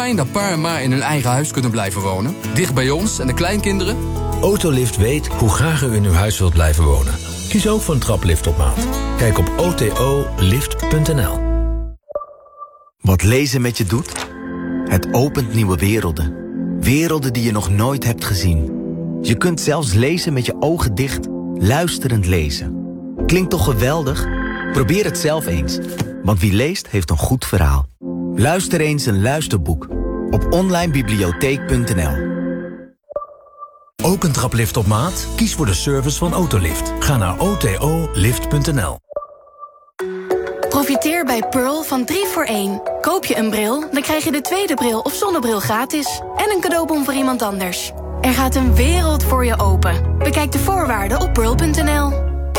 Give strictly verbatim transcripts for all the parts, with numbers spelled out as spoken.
fijn dat pa en ma in hun eigen huis kunnen blijven wonen. Dicht bij ons en de kleinkinderen. Autolift weet hoe graag u in uw huis wilt blijven wonen. Kies ook voor een traplift op maat. Kijk op o t o lift punt n l. Wat lezen met je doet? Het opent nieuwe werelden. Werelden die je nog nooit hebt gezien. Je kunt zelfs lezen met je ogen dicht, luisterend lezen. Klinkt toch geweldig? Probeer het zelf eens. Want wie leest, heeft een goed verhaal. Luister eens een luisterboek. Op online bibliotheek punt n l. Ook een traplift op maat? Kies voor de service van Autolift. Ga naar o t o lift punt n l. Profiteer bij Pearl van drie voor één. Koop je een bril, dan krijg je de tweede bril of zonnebril gratis. En een cadeaubon voor iemand anders. Er gaat een wereld voor je open. Bekijk de voorwaarden op pearl punt n l.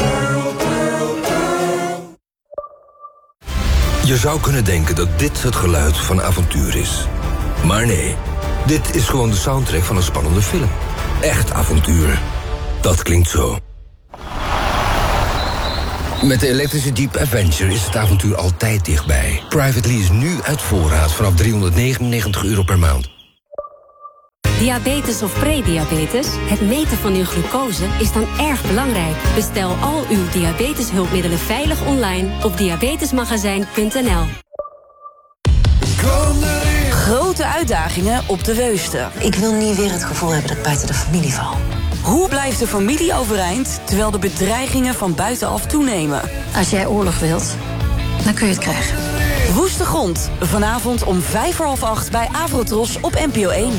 Je zou kunnen denken dat dit het geluid van avontuur is. Maar nee, dit is gewoon de soundtrack van een spannende film. Echt avontuur. Dat klinkt zo. Met de elektrische Jeep Avenger is het avontuur altijd dichtbij. Private lease nu uit voorraad vanaf driehonderdnegenennegentig euro per maand. Diabetes of prediabetes? Het meten van uw glucose is dan erg belangrijk. Bestel al uw diabeteshulpmiddelen veilig online op diabetesmagazijn punt n l. Grote uitdagingen op de Weuster. Ik wil niet weer het gevoel hebben dat ik buiten de familie val. Hoe blijft de familie overeind terwijl de bedreigingen van buitenaf toenemen? Als jij oorlog wilt, dan kun je het krijgen. Woeste Grond, vanavond om vijf voor half acht bij Avrotros op N P O één.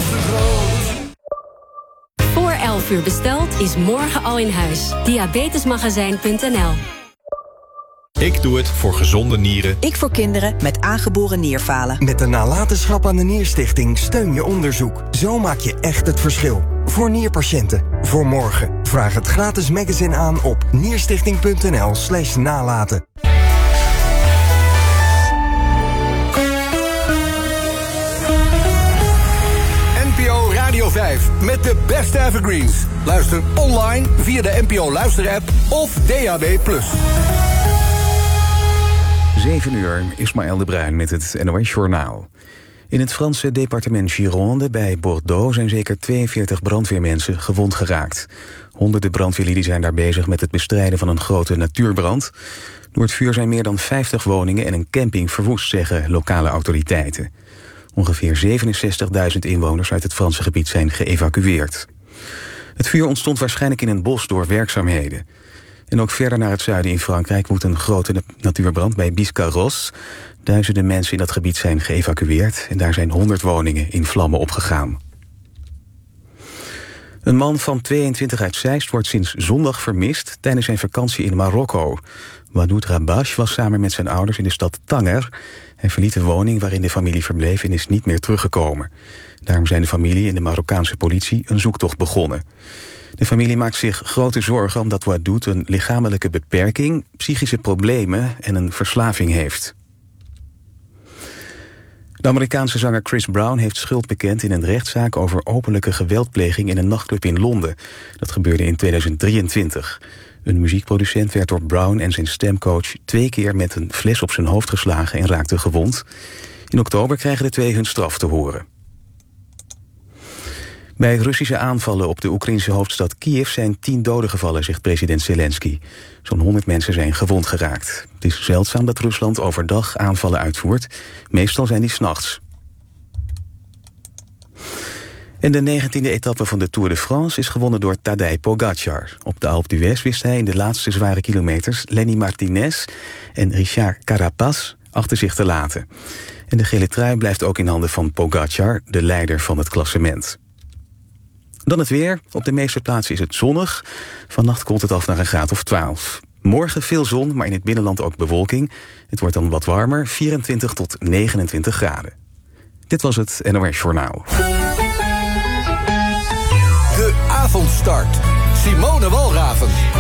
Voor elf uur besteld is morgen al in huis. diabetesmagazijn punt n l. Ik doe het voor gezonde nieren. Ik voor kinderen met aangeboren nierfalen. Met de nalatenschap aan de Nierstichting steun je onderzoek. Zo maak je echt het verschil. Voor nierpatiënten. Voor morgen. Vraag het gratis magazine aan op nierstichting punt n l slash nalaten. N P O Radio vijf met de beste evergreens. Luister online via de N P O Luister-app of D A B plus. zeven uur, Ismaël de Bruin met het N O S-journaal. In het Franse departement Gironde bij Bordeaux zijn zeker tweeënveertig brandweermensen gewond geraakt. Honderden brandweerlieden zijn daar bezig met het bestrijden van een grote natuurbrand. Door het vuur zijn meer dan vijftig woningen en een camping verwoest, zeggen lokale autoriteiten. Ongeveer zevenenzestigduizend inwoners uit het Franse gebied zijn geëvacueerd. Het vuur ontstond waarschijnlijk in een bos door werkzaamheden. En ook verder naar het zuiden in Frankrijk woedt een grote natuurbrand bij Biscarrosse. Duizenden mensen in dat gebied zijn geëvacueerd en daar zijn honderd woningen in vlammen opgegaan. Een man van tweeëntwintig uit Zeist wordt sinds zondag vermist tijdens zijn vakantie in Marokko. Wadoud Rabash was samen met zijn ouders in de stad Tanger. Hij verliet de woning waarin de familie verbleef en is niet meer teruggekomen. Daarom zijn de familie en de Marokkaanse politie een zoektocht begonnen. De familie maakt zich grote zorgen omdat Wadoud een lichamelijke beperking, psychische problemen en een verslaving heeft. De Amerikaanse zanger Chris Brown heeft schuld bekend in een rechtszaak over openlijke geweldpleging in een nachtclub in Londen. Dat gebeurde in tweeduizend drieëntwintig. Een muziekproducent werd door Brown en zijn stemcoach twee keer met een fles op zijn hoofd geslagen en raakte gewond. In oktober krijgen de twee hun straf te horen. Bij Russische aanvallen op de Oekraïnse hoofdstad Kiev zijn tien doden gevallen, zegt president Zelensky. Zo'n honderd mensen zijn gewond geraakt. Het is zeldzaam dat Rusland overdag aanvallen uitvoert. Meestal zijn die 's nachts. En de negentiende etappe van de Tour de France is gewonnen door Tadej Pogacar. Op de Alpe d'Huez wist hij in de laatste zware kilometers Lenny Martinez en Richard Carapaz achter zich te laten. En de gele trui blijft ook in handen van Pogacar, de leider van het klassement. Dan het weer. Op de meeste plaatsen is het zonnig. Vannacht koelt het af naar een graad of twaalf. Morgen veel zon, maar in het binnenland ook bewolking. Het wordt dan wat warmer, vierentwintig tot negenentwintig graden. Dit was het N O S Journaal. De avondstart. Simone Walraven.